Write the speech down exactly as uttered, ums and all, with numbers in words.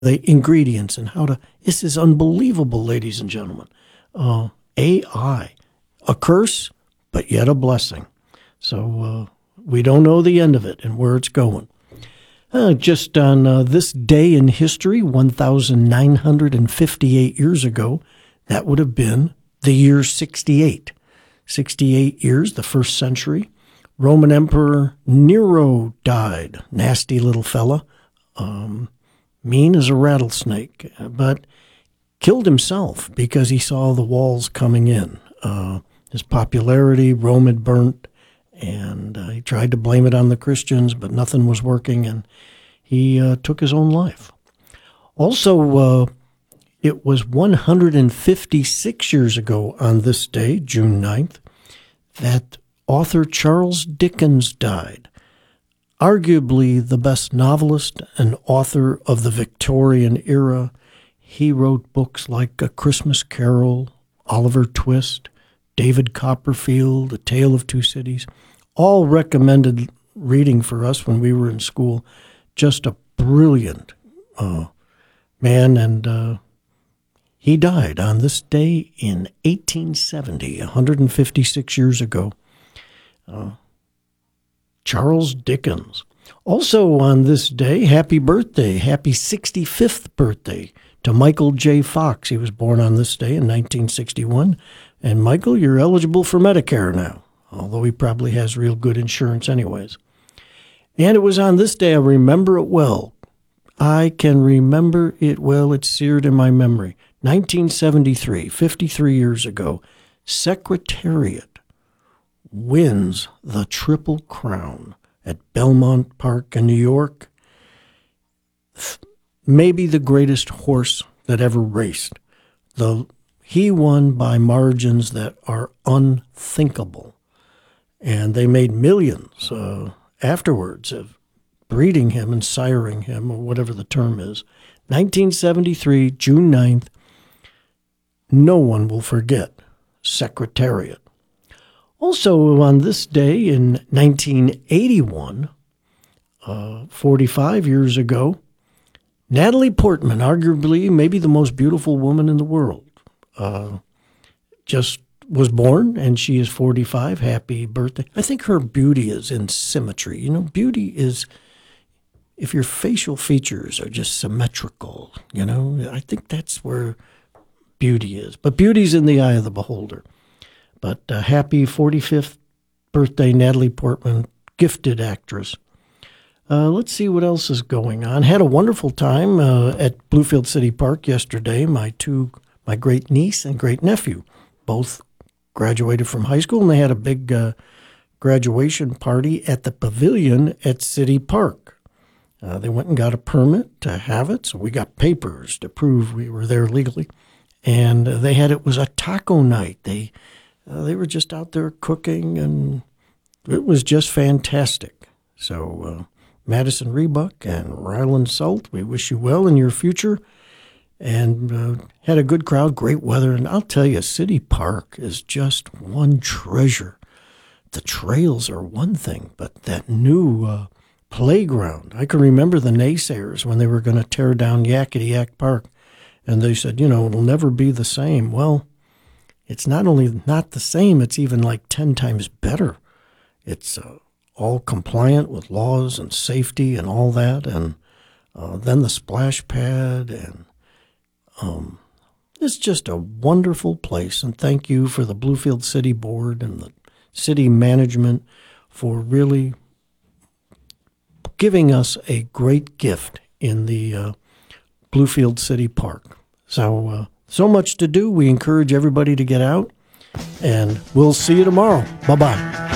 the ingredients and how to, this is unbelievable, ladies and gentlemen. Uh, A I, a curse, but yet a blessing. So uh, we don't know the end of it and where it's going. Uh, just on uh, this day in history, one thousand nine hundred fifty-eight years ago, that would have been the year sixty-eight. sixty-eight years, the first century. Roman Emperor Nero died. Nasty little fella. Um, mean as a rattlesnake. But killed himself because he saw the walls coming in. Uh, his popularity, Rome had burnt. And uh, he tried to blame it on the Christians, but nothing was working, and he uh, took his own life. Also, uh, it was one hundred fifty-six years ago on this day, June ninth, that author Charles Dickens died. Arguably the best novelist and author of the Victorian era. He wrote books like A Christmas Carol, Oliver Twist, David Copperfield, A Tale of Two Cities. All recommended reading for us when we were in school. Just a brilliant uh, man, and uh, he died on this day in eighteen seventy, one hundred fifty-six years ago. Uh, Charles Dickens. Also on this day, happy birthday, happy sixty-fifth birthday to Michael J. Fox. He was born on this day in nineteen sixty-one. And Michael, you're eligible for Medicare now, although he probably has real good insurance anyways. And it was on this day, I remember it well. I can remember it well. It's seared in my memory. nineteen seventy-three, fifty-three years ago, Secretariat wins the Triple Crown at Belmont Park in New York. Maybe the greatest horse that ever raced. The He won by margins that are unthinkable. And they made millions uh, afterwards of breeding him and siring him, or whatever the term is. nineteen seventy-three, June ninth, no one will forget Secretariat. Also on this day in nineteen eighty-one, uh, forty-five years ago, Natalie Portman, arguably maybe the most beautiful woman in the world, uh, just was born, and she is forty-five. Happy birthday. I think her beauty is in symmetry. You know, beauty is if your facial features are just symmetrical, you know, I think that's where beauty is. But beauty's in the eye of the beholder. But uh, happy forty-fifth birthday, Natalie Portman, gifted actress. Uh, let's see what else is going on. Had a wonderful time uh, at Bluefield City Park yesterday. My two, my great niece and great nephew, both graduated from high school, and they had a big uh, graduation party at the pavilion at City Park. Uh, they went and got a permit to have it, so we got papers to prove we were there legally. And uh, they had, it was a taco night. They uh, they were just out there cooking, and it was just fantastic. So uh, Madison Rebuck and Ryland Salt, we wish you well in your future. And uh, had a good crowd, great weather. And I'll tell you, City Park is just one treasure. The trails are one thing, but that new uh, playground, I can remember the naysayers when they were going to tear down Yakety Yak Park. And they said, you know, it'll never be the same. Well, it's not only not the same, it's even like ten times better. It's uh, all compliant with laws and safety and all that. And uh, then the splash pad, and um, it's just a wonderful place. And thank you for the Bluefield City Board and the city management for really giving us a great gift in the uh, Bluefield City Park. So, uh, so much to do. We encourage everybody to get out, and we'll see you tomorrow. Bye-bye.